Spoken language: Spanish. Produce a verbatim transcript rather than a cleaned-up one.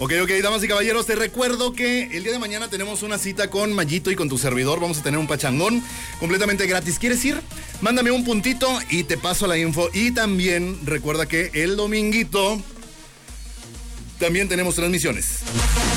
Ok, ok, damas y caballeros, te recuerdo que el día de mañana tenemos una cita con Mayito y con tu servidor. Vamos a tener un pachangón completamente gratis. ¿Quieres ir? Mándame un puntito y te paso la info. Y también recuerda que el dominguito también tenemos transmisiones.